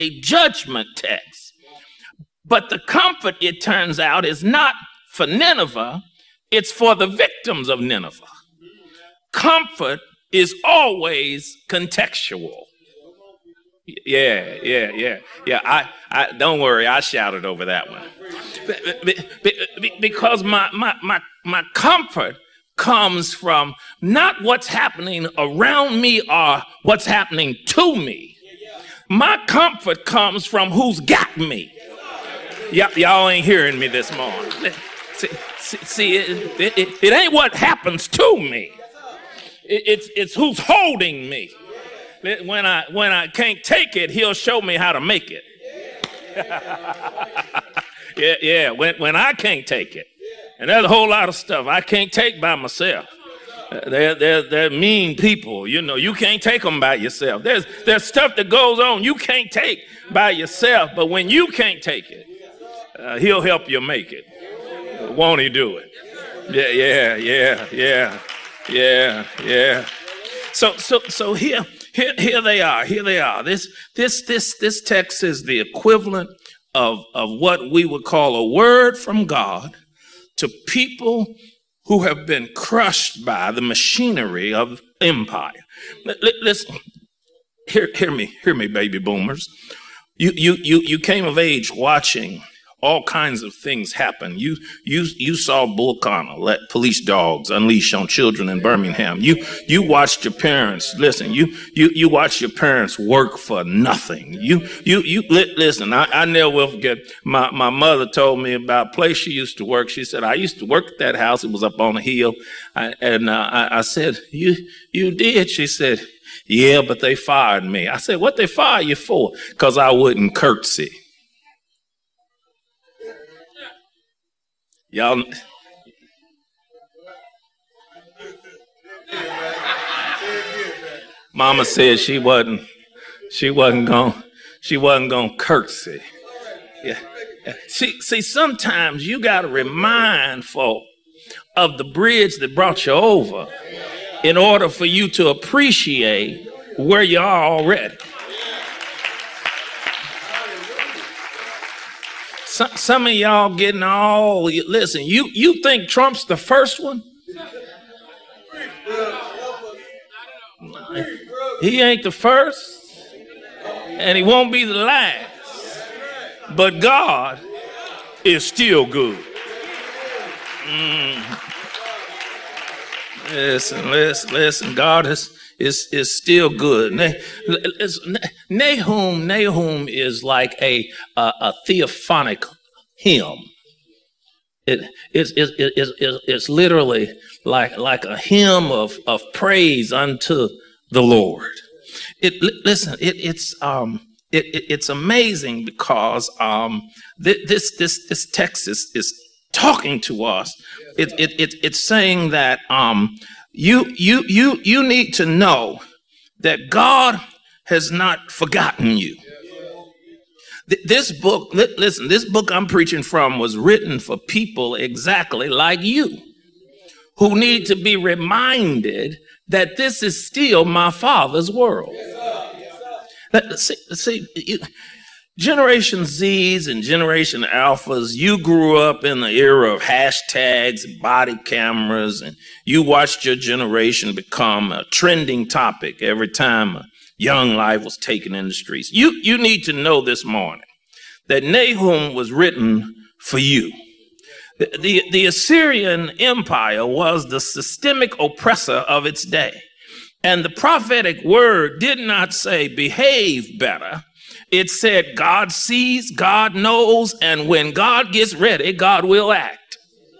a judgment text. But the comfort, it turns out, is not for Nineveh, it's for the victims of Nineveh. Comfort is always contextual. Yeah. I don't worry, I shouted over that one. Because my comfort comes from not what's happening around me or what's happening to me. My comfort comes from who's got me. Y'all ain't hearing me this morning. See, it ain't what happens to me. It's who's holding me. When I can't take it, he'll show me how to make it. When I can't take it. And there's a whole lot of stuff I can't take by myself. They're mean people, you know. You can't take them by yourself. There's stuff that goes on you can't take by yourself. But when you can't take it, he'll help you make it. Won't he do it? Yeah. So here they are. This text is the equivalent of what we would call a word from God to people who have been crushed by the machinery of empire. Listen, hear me, baby boomers. You came of age watching all kinds of things happen. You saw Bull Connor let police dogs unleash on children in Birmingham. You watched your parents. Listen, you watched your parents work for nothing. Listen. I never will forget. My mother told me about a place she used to work. She said, I used to work at that house. It was up on a hill. I said, you did? She said, yeah, but they fired me. I said, what they fire you for? Because I wouldn't curtsy. Y'all, Mama said she wasn't gonna curtsy. Yeah. See, sometimes you gotta remind folk of the bridge that brought you over in order for you to appreciate where you are already. Some of y'all getting all, listen, you think Trump's the first one? He ain't the first, and he won't be the last. But God is still good. Listen, God is still good. Nahum is like a theophonic hymn. It's literally like a hymn of praise unto the Lord. It's amazing because this text is talking to us. It's saying that you need to know that God has not forgotten you. This book, listen, this book I'm preaching from was written for people exactly like you who need to be reminded that this is still my Father's world. See, Generation Zs and Generation Alphas, you grew up in the era of hashtags and body cameras, and you watched your generation become a trending topic every time a young life was taken in the streets. You need to know this morning that Nahum was written for you. The Assyrian Empire was the systemic oppressor of its day. And the prophetic word did not say behave better. It said God sees, God knows, and when God gets ready, God will act.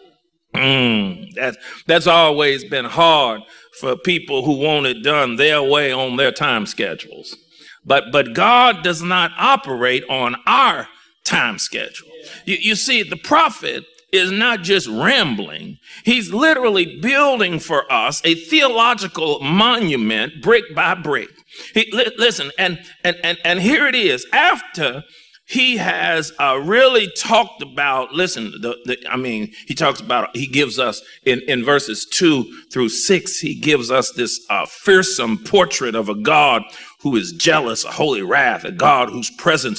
That's always been hard for people who want it done their way on their time schedules. But God does not operate on our time schedule. You see, the prophet is not just rambling. He's literally building for us a theological monument brick by brick. Listen, and here it is. After he has really talked about, listen, he talks about, he gives us in verses 2-6, he gives us this fearsome portrait of a God who is jealous, a holy wrath, a God whose presence